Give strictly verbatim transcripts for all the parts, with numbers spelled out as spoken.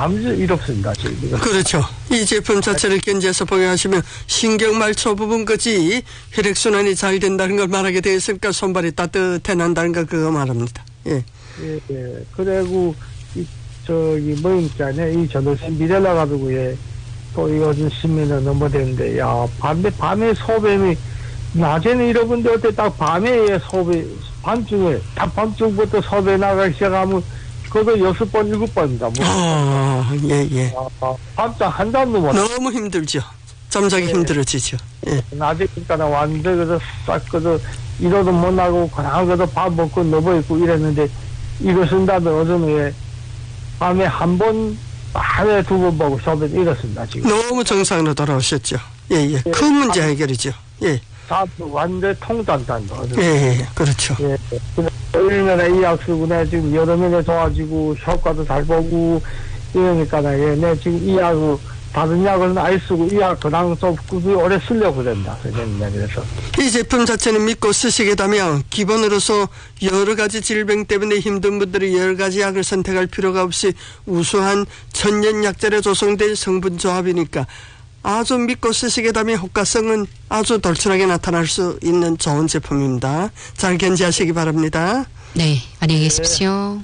아주 이롭습니다. 지금. 그렇죠. 이 제품 자체를 견지해서 복용하시면 신경말초 부분까지 혈액순환이 잘 된다는 걸 말하게 되어 있으니까 손발이 따뜻해난다는 거 그거 말합니다. 예. 예, 예. 그리고 이 저기 뭐 있잖아요. 이 저도신 미래라 가지고 예. 또 이거 좀 시민은 너무 되는데 야 밤에 밤에 소변이 낮에는 이러는데 어때 딱 밤에 소변 밤중에 딱 밤중부터 소변 나가기 시작하면 그것도 여섯 번 일곱 번입니다. 뭐. 아, 예, 예. 아, 밤잠 한 잠도 못. 너무 힘들죠. 잠자기 예. 힘들어지죠. 예. 낮에 그니까 완전 그저 싹 그저 이러도 못 나고 그냥 그저 밥 먹고 누워 있고 이랬는데 이거 쓴다면 어제는 밤에 한 번, 하루에 두 번 보고 소변 이렇습니다 지금. 너무 정상으로 돌아오셨죠. 예, 예. 예. 큰 문제 해결이죠. 예. 다 완전 통단단다. 예, 예, 그렇죠. 예. 일년에 이 약 쓰고 내 지금 여름에 좋아지고 효과도 잘 보고 이러니까 예, 내 지금 이 약을 다른 약은 아예 쓰고 이 약 그냥 좀 꾸준히 오래 쓰려고 그런다. 그래서 이 제품 자체는 믿고 쓰시게 되면 기본으로서 여러 가지 질병 때문에 힘든 분들이 여러 가지 약을 선택할 필요가 없이 우수한 천연 약재로 조성된 성분 조합이니까 아주 믿고 쓰시게 되면 효과성은 아주 돌출하게 나타날 수 있는 좋은 제품입니다. 잘 견지하시기 바랍니다. 네, 안녕히 계십시오.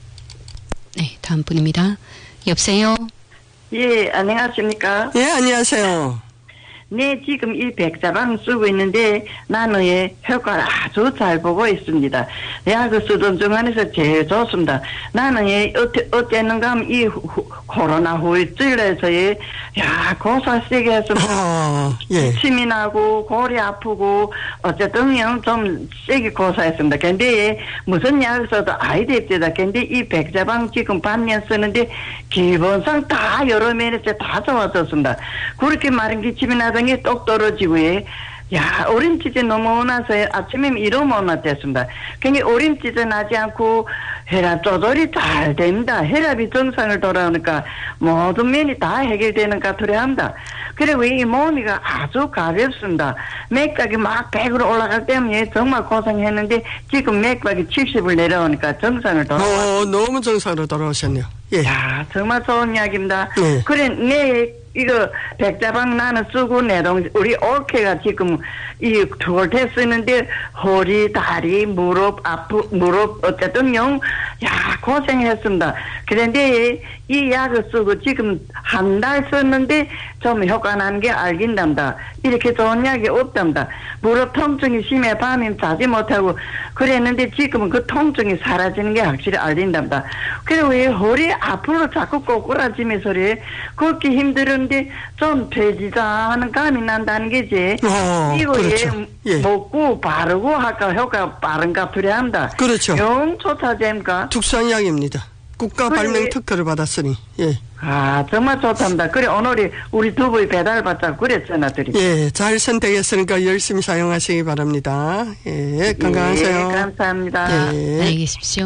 네, 다음 분입니다. 여보세요? 예, 안녕하십니까? 예, 안녕하세요. 네, 지금 이 백사방 쓰고 있는데 나는 예, 효과를 아주 잘 보고 있습니다. 약을 쓰던 중간에서 제일 좋습니다. 나는 예, 어때, 어땠는가 하면 이 후, 코로나 후유증에서 예, 야, 고사 세게 해서 아, 예. 침이 나고 골이 아프고 어쨌든 좀 세게 고사했습니다. 근데 예, 무슨 약을 써도 아이디 입니다. 근데 이 백사방 지금 반년 쓰는데 기본상 다 여러 면에서 다 좋아졌습니다. 그렇게 마른 기침이 나던 게 똑 떨어지고 예. 야, 오림치즈 너무 나서 아침에 이러면 어땠습니다. 그러니까 오림치즈 나지 않고 혈압 조절이 잘 됩니다. 혈압이 정상을 돌아오니까 모든 면이 다 해결되는 것 같으려 합니다. 그리고 이 몸이가 아주 가볍습니다. 맥박이 막 백으로 올라갈 때면 정말 고생했는데 지금 맥박이 칠십을 내려오니까 정상을 돌아와. 어, 너무 정상으로 돌아오셨네요. 예. 야, 정말 좋은 이야기입니다. 예. 그래, 내 이거 백자방 나는 쓰고 내동 우리 올케가 지금 이 두골태 쓰는데 허리, 다리, 무릎, 아프 무릎 어쨌든 영 야 고생했습니다. 그런데 이 약을 쓰고 지금 한 달 썼는데 좀 효과 나는 게 알긴답니다. 이렇게 좋은 약이 없답니다. 무릎 통증이 심해 밤에 자지 못하고 그랬는데 지금은 그 통증이 사라지는 게 확실히 알린답니다. 그리고 이 허리 앞으로 자꾸 꼬꾸라지면서 그래 그렇게 힘들은데 좀 펴지자 하는 감이 난다는 게지. 어, 이거 그렇죠. 예, 예. 먹고 바르고 할까 효과 빠른가 필요합니다. 그렇죠. 영 좋다 됩니까? 특수한 약입니다. 국가 그래. 발명 특허를 받았으니. 예. 아 정말 좋답니다. 그래 오늘이 우리 두부의 배달 받자고 그랬잖아 들이. 예, 잘 선택했으니까 열심히 사용하시기 바랍니다. 예, 건강하세요. 예, 감사합니다. 예. 안녕히 계십시오.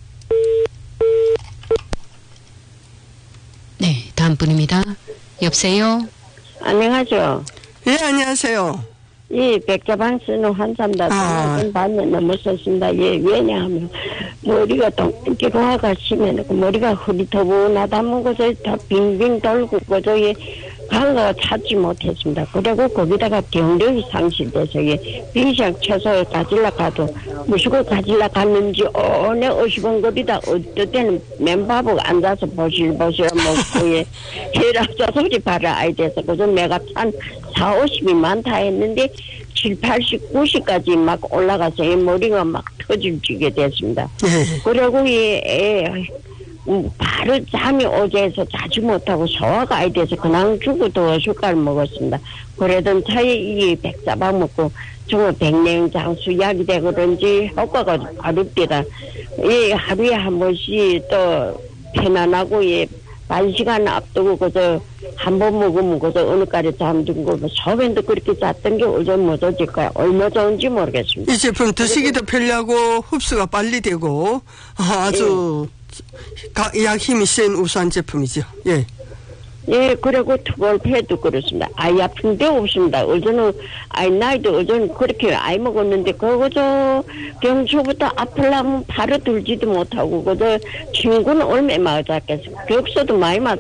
네, 다음 분입니다. 여보세요? 안녕하죠. 예, 안녕하세요. 이 백자방 쓰는 환자입니다. 아. 한 반년 넘었었습니다. 예, 왜냐하면 머리가 동기로화가 심해놓고 머리가 흐릿하고나다 먹어서 다 빙빙 돌고 그저 예, 감각을 찾지 못했습니다. 그리고 거기다가 경력이 상실돼서 예, 빙상 쳐서 가질라 가도 무시고 가질라 갔는지 어느 어시번 거리다 어떨 때는 맨밥을 앉아서 보실보실 먹고 예, 해라자 소리 봐라 아이 돼서 그저 내가 한 사오십이 많다 했는데 칠, 팔십, 구십까지 막 올라가서 이 머리가 막 터질지게 됐습니다. 예. 그리고 이 애, 음, 바로 잠이 오지해서 자지 못하고 소화가 아이 돼서 그냥 죽어도 숟갈 먹었습니다. 그러던 차에 이 백사방 먹고 정말 백냉장수 약이 되고 그런지 효과가 어렵디다. 이 하루에 한 번씩 또 편안하고 예, 반 시간 앞두고 그저 한 번 먹으면 그저 어느 까지 잠든 거 소변도 그렇게 잤던 게 어제 못 어질까요? 얼마 좋은지 모르겠습니다. 이 제품 드시기도 편리하고 흡수가 빨리 되고 아주 예. 약 힘이 센 우수한 제품이죠. 예. 예, 그리고 투골패도 그렇습니다. 아이 아픈 데 없습니다. 어제는 아이 나이도 어제는 그렇게 아이 먹었는데 그거 저 경초부터 아플라면 바로 들지도 못하고 그저 친구는 얼마 맞았겠어. 격서도 많이 맞아